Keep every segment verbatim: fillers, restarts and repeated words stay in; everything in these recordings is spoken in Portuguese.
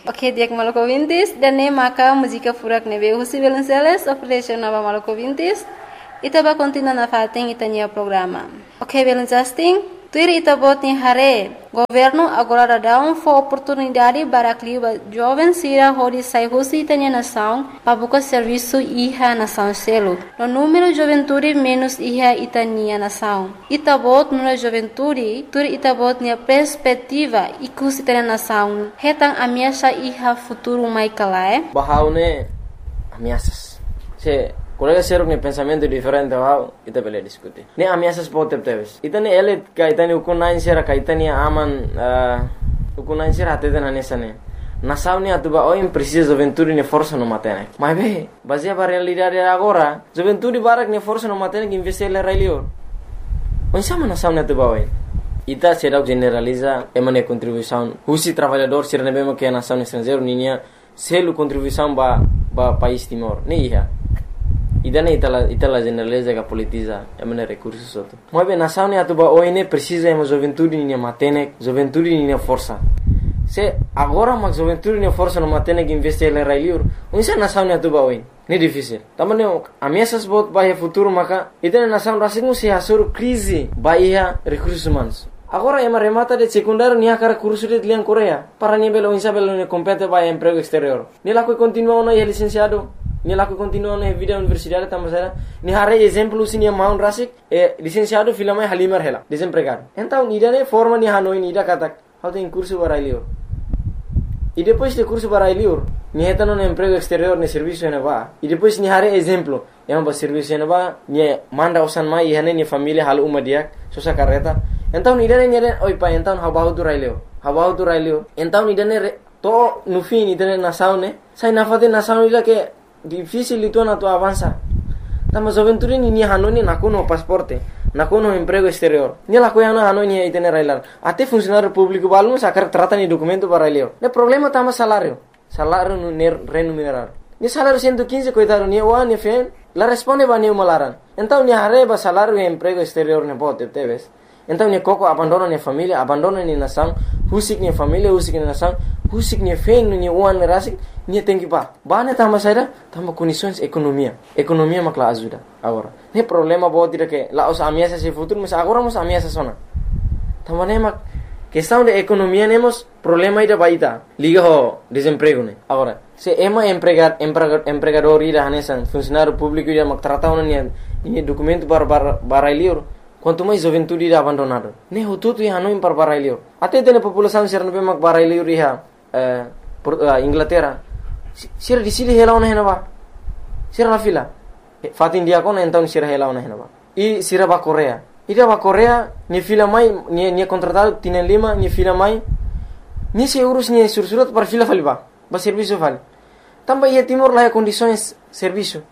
Ok, dia maluco ouvintes, dan nem maka música furak nebe Husi Belenceles, oferece nova maluco ouvintes, itaba continua na fating itanya programa. Ok, Belencasting, tuir itabot ni hare, governo agora dá um for oportunidade para cliba jovem sira hodi sai Husi itanya nação, para buscar serviço iha nação selo. No número juventude menos iha itania nação. Itabot nuna juventude, tuir itabot ni perspectiva ikus itanya nação. Hetang ameaça iha futuro mai kalae. Bahaune ameaças. Se colega seruk ne pensamento diferente wow, ita bele diskuti. Ne ameaças pode teves. Itane ele ka itane ukunain sera ka itane aman ukunain sera ateden anesane. Nação ne atuba o precisa juventude ne força no matene. Mas be, baseia para realidade agora, juventude barak ne força no matene que investir le railio. Onde sama nação ne atuba oi. Ita será generaliza emane contribuição. Husi trabalhador sera ne bema que a nação estrangeiro ninha selo contribuição ba ba país Timor. Ne ia. Idane itala itala generaliza que politiza emane recursos soto. Mas bem nação ne atuba oi ne precisa ema juventude ninha matene, juventude ninha força. Se agora mas juventude ninha força no matene que investir le railio. Onde nação ne atuba oi. Ne difícil. Tamane ameaças bot bahia futuro maka idane nação rasingu se hasur crise bahia recursos humanos. Agora ema remata de secundário nia cara curso de lian Coreia para ni belo insa belo ne compete para emprego exterior. Ni la que continua no é licenciado, ni la que continua no é vida universidade tamasera, ni hare exemplo sini maun rasik é licenciado filama halimar hela, desempregado. Então ni dane forma ni hanoi ni da katak, how tem curso para ilio. E depois de curso para ilio, ni heta no emprego exterior ni serviço ne va. E depois ni hare exemplo, ema ba serviço ne va, ni manda osan mai e hane ni família hal uma dia, sosa carreta. Então ni dane ni oi pa então habahu tu raileo habahu tu raileo então ni dane to no fim ni dane nação ne sai na fate nação ila que difícil itu na tu avança tama juventude ni ni hanoni na kono pasporte na kono emprego exterior ni la coia na hanoni itene railar até funcionário público balmo sacar trata ni documento para raileo ne problema tama salário salário no remunerar ni salário cento e quinze coitado ni o ani fen la responde ba ni malaran então ni arreba salário e emprego exterior ne pode teves. Então ni koko abandona ni família, abandona ni nação, husik ni família, husik ni nação, husik ni fen ni uan rasik, ni tem que ba. Ba ne tama saída, tama condições economia. Economia makla ajuda agora. Ne problema bo tira que lá os ameaças se futuro, mas agora mos ameaças sona. Tama ne mak questão de economia nemos problema ida baita. Liga ho desemprego ne. Agora, se ema empregar empregador ida hanesan, funcionário público ida mak tratado ni ni documento para para para lior. Quanto mais juventude irá abandonado. Ne hututu ia não para barailio. Até tem a população ser não mak barailio riha eh Inglaterra. Sira di sili hela ona henaba. Sira la fila. Fatin dia kona então sira hela ona henaba. E sira ba Coreia. Ida ba Coreia ni fila mai ni ni contratado tienen lima ni fila mai. Ni se urus ni sursurat para fila faliba. Ba serviço vale. Tamba ia Timor lá condições serviço.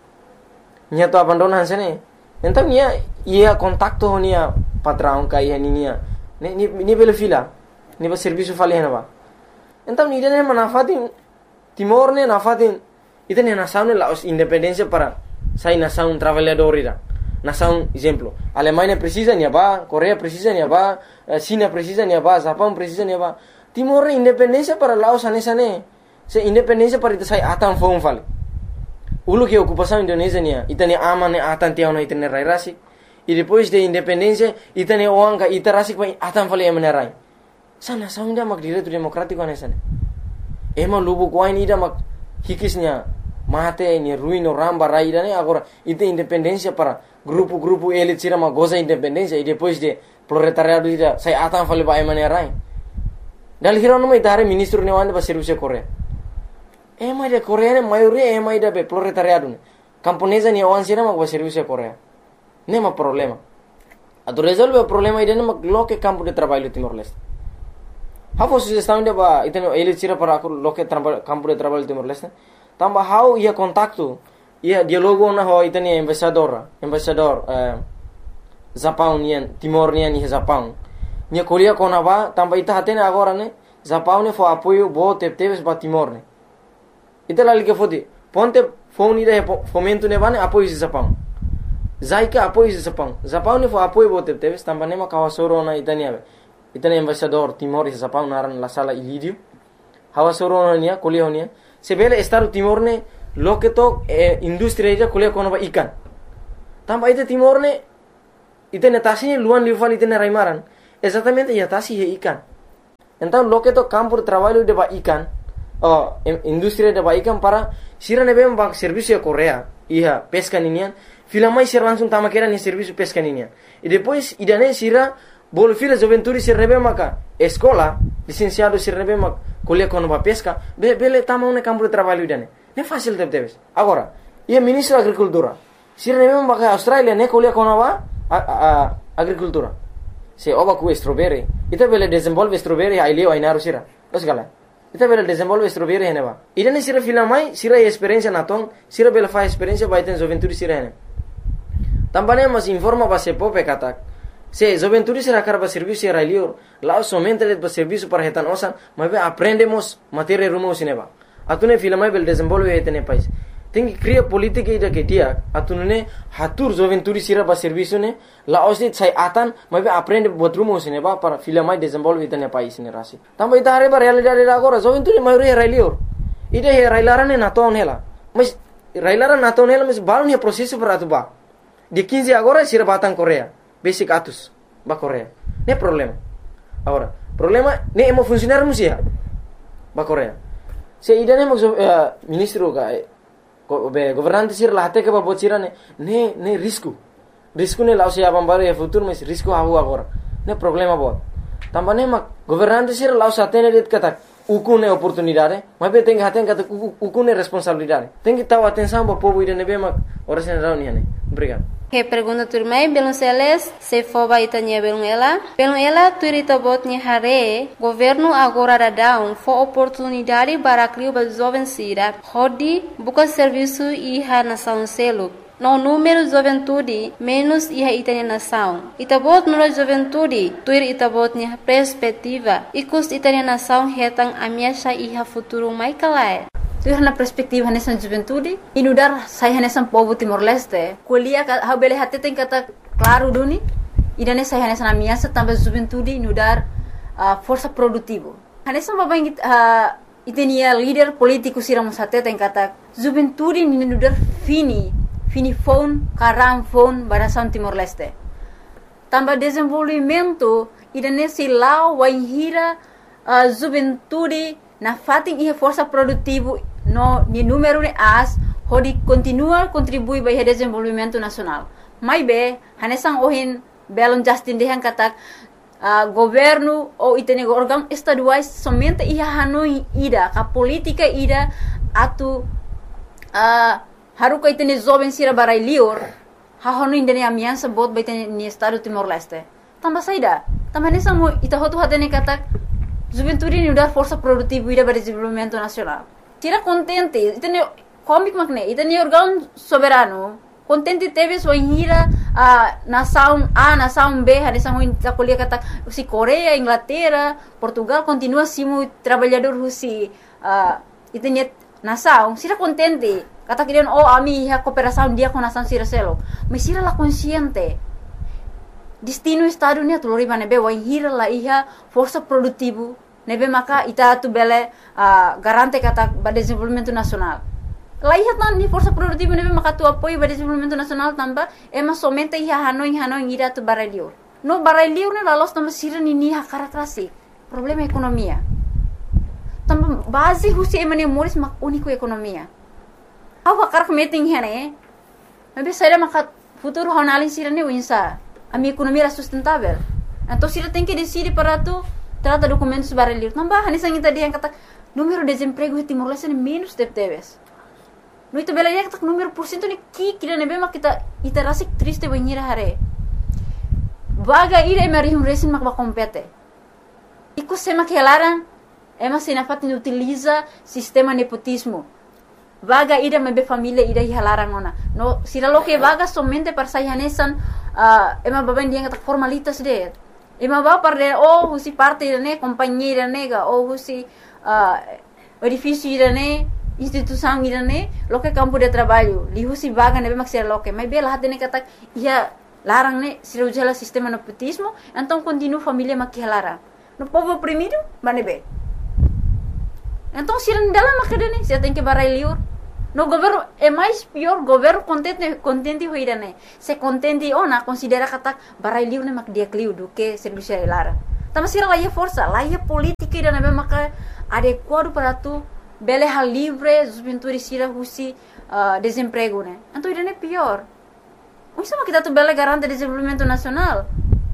Ni to abandonan sene. Então nia ia contacto nia patrão ka ia nia ni ni ni bela fila ni ba serviço fali henaba. Então ni dene manafatin Timor ne nafatin itene nação ne la independência para sai nação trabalhador ira. Nação exemplo, Alemanha precisa nia ba, Coreia precisa nia ba, China precisa nia ba, Japão precisa nia ba. Timor independência para Laos anesa ne. Se independência para ita sai atan fon fali. Ulu que ocupação Indonésia nia, itane aman atan tiao na itane rai rasik. E depois de independência, itane oanga ita rasik pa atan fali emane rai. Sana saunda mak direito democrático anesane. Ema lubu kwain ida mak hikisnya mate ni ruino ramba rai ida ne agora ita independência para grupo-grupo elit sira mak goza independência e depois de proletariado ida sai atan fali pa emane rai. Dal hirono mai dare ministro ne wande ba serviço Coreia. Ema ida Coreia ne maioria ema ida be proletariado ne. Camponesa ni awan sira mak ba serviço Coreia. Nema problema. Atu resolve o problema ida ne mak loke campo de trabalho Timor-Leste. Hafo sugestão de ba itene ele tira para loke campo de trabalho Timor-Leste. Tamba how ia contacto, ia dialogo na ho itene embaixador, embaixador eh Japão nian Timor nian ni Japão. Nia kolia kona ba tamba ita hatene agora ne Japão ne fo apoio bo tepteves ba Timor ne. Ita lali que fodi. Ponte phone ida fomento ne bane apoio de Japão. Zaika apoio de Japão. Japão ne fo apoio bo tepteves tamba ne ma kawasoro na itania. Itane embaixador Timor e Japão naran la sala Ilídio. hawa soro nia kuliah nia sebele Estado Timor ne loke to eh, industri aja kuliah kono ba ikan tamba ite Timor ne ite netasi luan liufal ite raimaran exatamente ya tasi he ikan então loke to campo de trabalho de ba ikan oh industri de ba ikan para sira nebe ba serviço a Korea ia pesca ninian filamai sira langsung tama kera ni serviço pesca ninian e depois idane sira bol fila juventude sira nebe maka escola licenciado sira nebe mak kuliah kono ba pesca be bele tama un campo de trabalho idane ne fácil de debes agora ia ministro da agricultura sira nebe maka Australia ne kuliah kono ba a, a, agricultura se oba ku strawberry ita bele desenvolve strawberry ai leo ai naru sira dos gala ita bele desenvolve strawberry hene ba idane sira filamai sira experiência naton sira bele fa experiência ba iten juventude sira hene tambane mas informa ba se pope katak se juventude sira karba serviço era leo lá somente le ba serviço para hetan osan mas aprendemos matéria rumo sineba atune filamai bele desenvolve hetene país tem que criar política ida que dia atune hatur juventude sira ba serviço ne la osit sai atan mas aprende buat rumo sineba para filamai desenvolve hetene país ne rasi tamba ita are ba realidade agora juventude maioria era leo ida he railarane naton hela mas railaran naton hela mas balon he processo para tu ba de quinze agora sira batang Korea basic atus ba Korea ne problema agora problema ne emo funcionar musia ba Korea se idane mo uh, ministro ga be governante sir la hate ke ba bocira ne ne ne risco risco ne lao se abam bare e futuro mas risco hahu agora ne problema bo tambane ma governante sir lao sa tene det kata ukune oportunidade mas be tem haten kata ukune responsabilidade tem que tau atenção ba povo idane be ma ora sen reunião ne obrigado. Que pergunta turmai belum seles se foba itanya belum ela belum ela turita botnya hare governo agora dadão fo oportunidade para criar ba jovem sira hodi buka serviço iha nação selo no número juventude menos iha itanya nação itabot no juventude tuir itabotnya perspectiva ikus itanya nação hetang amiasha iha futuro mai kalai tu na perspektiva nessa juventude inudar sai nessa povo Timor-Leste kuliah ha bele hate tem kata claro duni idane sai nessa na minha também juventude inudar uh, força produtivo nessa babang uh, itenia líder político sira musate tem kata juventude inudar fini fini phone karang phone barasan Timor-Leste tambah desenvolvimento idane silau waihira uh, juventude na fating iha força produtivo no ni número de as hodi continua contribui para o desenvolvimento nacional mai be hanesang ohin belon justin dehan katak uh, governo ou itene órgão estaduais somente iha hanoi ida ka política ida atu uh, haruka itene jovem sira barai lior ha honu indene amiança bot ba itene ni estado Timor-Leste tamba saida tamba hanesang mo ita hotu hatene katak juventude ni udar força produtiva ida para desenvolvimento nacional tira contente itene comic makne itene órgão soberano contente teve sua hira a nação A nação B hanesang ho ita kuliah kata si Korea Inglaterra Portugal continua simu trabalhador husi uh, itene nação sira contente kata kirian oh ami ha cooperação dia com nação sira selo mas sira la consciente destino estado ni atulori manebe wa hira la iha força produtivo nebe maka ita tu bele uh, garante kata ba desenvolvimento nacional la iha tan ni força produtivo nebe maka tu apoio ba desenvolvimento nacional tamba ema somente iha hanoi hanoi ira tu barelio no barelio ne la los tamba sira ni ni ha karakrasi problema ekonomia tamba base husi emane moris mak unico ekonomia awa karak meeting hene nebe saira maka futuro honalin sira ni winsa a minha economia era sustentável. Então, se ele tem que decidir para tu, trata documentos barulhos. Não vai, nessa ainda dia kata número de desemprego em Timor-Leste é menos de teves. No itu bela dia kata número por cento ni ki kira nebe mak kita ita rasik triste banhira hare. Vaga ira emari um resin mak ba compete. Iku sema que elaran ema sinafat ni utiliza sistema nepotismo. Vaga ira mebe família ira halaran ona. No sira lo que vaga somente para sayanesan uh, ema baben dia kata formalitas de. Ema ba para oh husi parte ne companhia nega oh husi uh, edifício ne instituição ne lo que campo de trabalho li husi vaga nebe mak sira lo que mas bela hatene kata ia larang ne sira ujala sistema nepotismo então continua família mak halara. No povo oprimido manebe Então, se não dá lá macadane, você tem que barai liur. No governo é mais pior, governo contente contente hoira né. Se contente ou na considera kata barai liur né mak dia kliu do que serviço lara. Tama sira lá é força, lá é política e na maka adequado para tu bele hal livre, juventude sira husi uh, desemprego né. Então isso é pior. Isso é kita tu bele garante desenvolvimento nacional.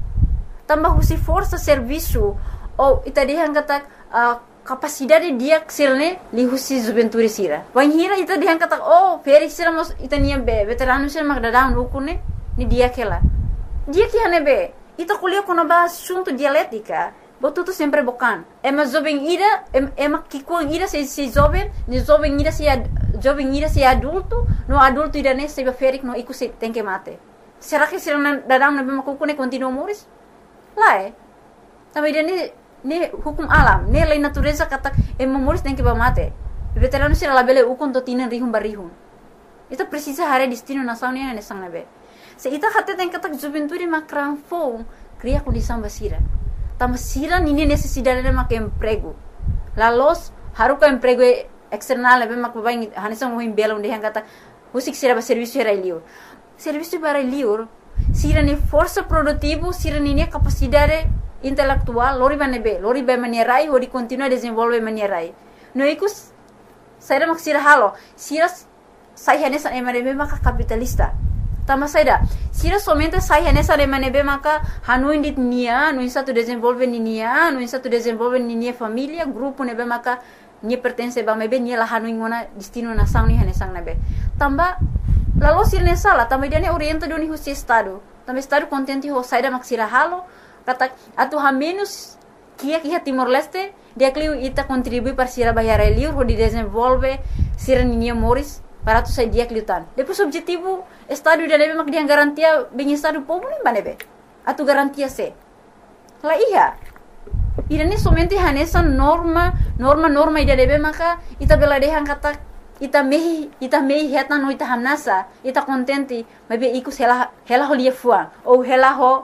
Tambah husi força serviço ou ita dihan kata uh, capacidade dia sirne li husi juventude sira. Wan hira ita dihan kata oh feri sira mos ita niya be veterano sira mag dadang ukune ni dia kela. Dia que hane be ita kuliah kono ba assunto dialética. Botu tu sempre bocan. É mas jovem ira, é mas que com ira se se jovem, ni jovem ira se jovem ira se adulto, no adulto ira ne se ferik no iku se tem que mate. Será que sira dadang na be makukune continua moris? Lá é. Também ira ne ne hukum alam, ne lei natureza kata e moris tem que ba mate. Veterano sira labele ukon to tinan rihum barihum. Ita precisa hare destino nação ne ne sang na be. Se ita hate tem kata juventude makran fo, cria condição basira. Tama sira nini necessidade de mak emprego. La los haruka emprego external be mak bain hanisang mo himbela onde hang kata usik sira ba serviço era liur. Serviço para liur sira ni força produtivo, sira ni capacidade intelectual, lori banebe, lori ba manierai o di continua desenvolve manierai. No ikus sira mak sira halo, sira sai hanesa emanebe mak capitalista. Tama saida, sira somente sai nessa de manebe maka hanu indit nia, no insa tu desenvolve nia, no insa tu desenvolve nia família, grupo nebe maka nia pertence ba mebe nia la hanu ingona destino nação ni hanesang nebe. Tamba lalu sira nessa la, tamba dia ne orienta do ni husi estado. Tamba estado contente ho saida mak sira halo, kata atu ha menos kia kia Timor Leste, dia kliu ita contribui para sira bayar liur ho di desenvolve sira nia moris para tu sai dia kliutan. Depois objetivo estado da nebe mak dia garantia bem estado povo nem banebe. Atu garantia se. La iya. Ira ni somente hanesa norma, norma norma ida nebe maka ita bela dehan kata ita mehi ita mehi heta no ita hamnasa, ita contente, mabe iku hela hela ho lia fuang ou hela ho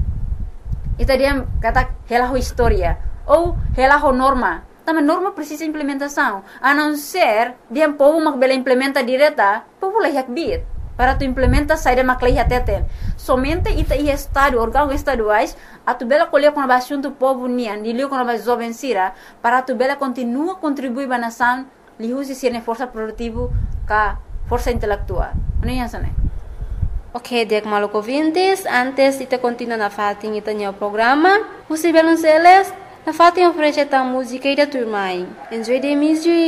ita dia kata hela ho historia ou hela ho norma. Tama norma precisa implementação. A não ser dia povo mak bela implementa direta, povo la yak bit. Para tu implementa saída maclei ateten. Somente ita i estado, órgão estaduais, a tu bela colher com a assunto povo nian, de liu com a jovem sira, para tu bela continua contribuir para a nação, li usi sirne força produtiva ka força intelectual. Não é isso, né? Ok, dek maluco vintes, antes ita continua na fatin ita nyo programa, usi belun seles, na fatin oferece ta música ida turmai. Enjoy the music.